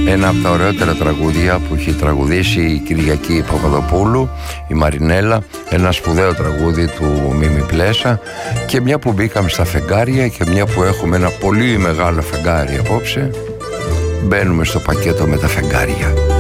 Ένα από τα ωραιότερα τραγούδια που έχει τραγουδήσει η Κυριακή Παπαδοπούλου, η Μαρινέλα, ένα σπουδαίο τραγούδι του Μίμη Πλέσα. Και μια που μπήκαμε στα φεγγάρια και μια που έχουμε ένα πολύ μεγάλο φεγγάρι απόψε, μπαίνουμε στο πακέτο με τα φεγγάρια.